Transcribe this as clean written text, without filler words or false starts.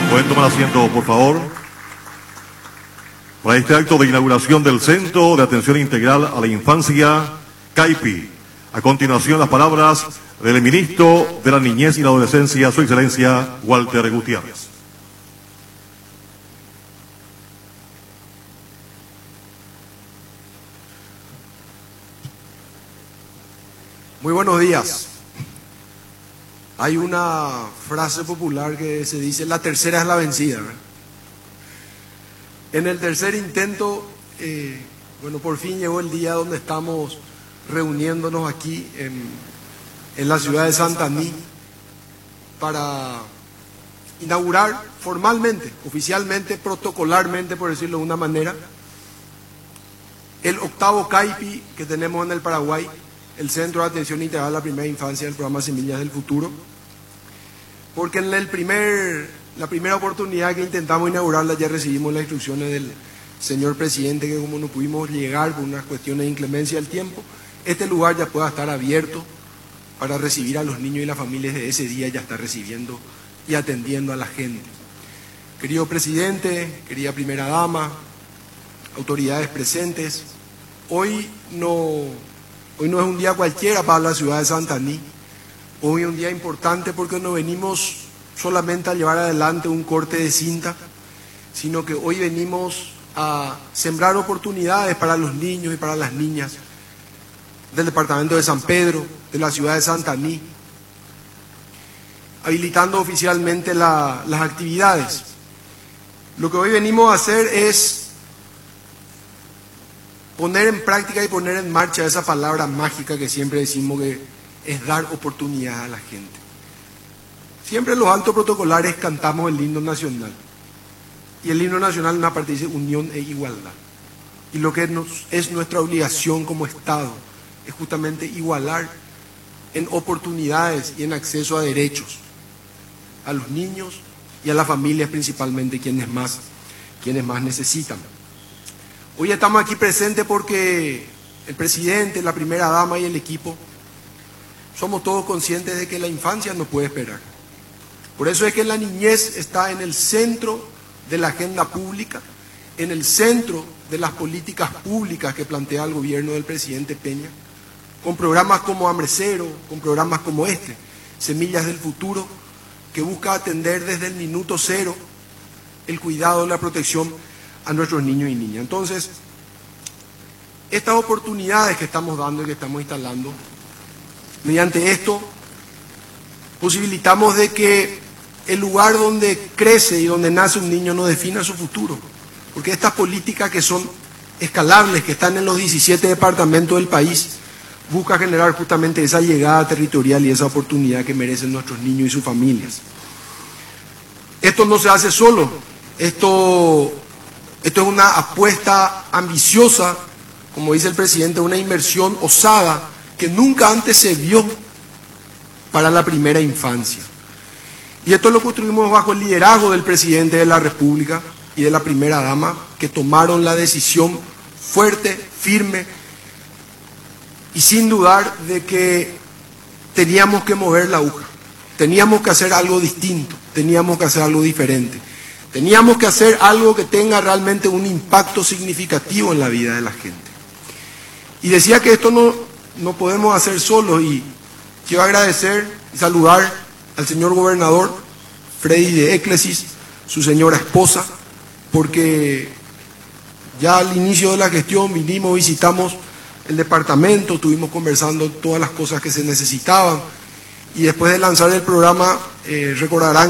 Pueden tomar asiento, por favor. Para este acto de inauguración del Centro de Atención Integral a la Infancia, CAIPI. A continuación, las palabras del ministro de la Niñez y la Adolescencia, Su Excelencia Walter Gutiérrez. Muy buenos días. Hay una frase popular que se dice: la tercera es la vencida, ¿verdad? En el tercer intento, por fin llegó el día donde estamos reuniéndonos aquí en la ciudad de Santaní para inaugurar formalmente, oficialmente, protocolarmente, por decirlo de una manera, el octavo CAIPI que tenemos en el Paraguay, el Centro de Atención Integral a la Primera Infancia del programa Semillas del Futuro, porque en la primera oportunidad que intentamos inaugurarla ya recibimos las instrucciones del señor presidente que, como no pudimos llegar por unas cuestiones de inclemencia del tiempo, este lugar ya pueda estar abierto para recibir a los niños y las familias de ese día, ya está recibiendo y atendiendo a la gente. Querido presidente, querida primera dama, autoridades presentes, hoy no es un día cualquiera para la ciudad de Santaní. Hoy es un día importante porque no venimos solamente a llevar adelante un corte de cinta, sino que hoy venimos a sembrar oportunidades para los niños y para las niñas del departamento de San Pedro, de la ciudad de Santaní, habilitando oficialmente las actividades. Lo que hoy venimos a hacer es poner en práctica y poner en marcha esa palabra mágica que siempre decimos, que es dar oportunidad a la gente. Siempre en los actos protocolares cantamos el himno nacional. Y el himno nacional en una parte dice unión e igualdad. Y lo que es nuestra obligación como Estado es justamente igualar en oportunidades y en acceso a derechos a los niños y a las familias, principalmente quienes más necesitan. Hoy estamos aquí presentes porque el presidente, la primera dama y el equipo somos todos conscientes de que la infancia no puede esperar. Por eso es que la niñez está en el centro de la agenda pública, en el centro de las políticas públicas que plantea el gobierno del presidente Peña, con programas como Hambre Cero, con programas como este, Semillas del Futuro, que busca atender desde el minuto cero el cuidado y la protección a nuestros niños y niñas. Entonces, estas oportunidades que estamos dando y que estamos instalando, mediante esto, posibilitamos de que el lugar donde crece y donde nace un niño no defina su futuro. Porque estas políticas que son escalables, que están en los 17 departamentos del país, busca generar justamente esa llegada territorial y esa oportunidad que merecen nuestros niños y sus familias. Esto no se hace solo, esto es una apuesta ambiciosa, como dice el presidente, una inversión osada que nunca antes se vio para la primera infancia. Y esto lo construimos bajo el liderazgo del presidente de la República y de la primera dama, que tomaron la decisión fuerte, firme y sin dudar de que teníamos que mover la aguja, teníamos que hacer algo distinto, teníamos que hacer algo diferente. Teníamos que hacer algo que tenga realmente un impacto significativo en la vida de la gente. Y decía que esto no podemos hacer solos, y quiero agradecer y saludar al señor gobernador Freddy de Eclesis, su señora esposa, porque ya al inicio de la gestión vinimos, visitamos el departamento, estuvimos conversando todas las cosas que se necesitaban, y después de lanzar el programa, recordarán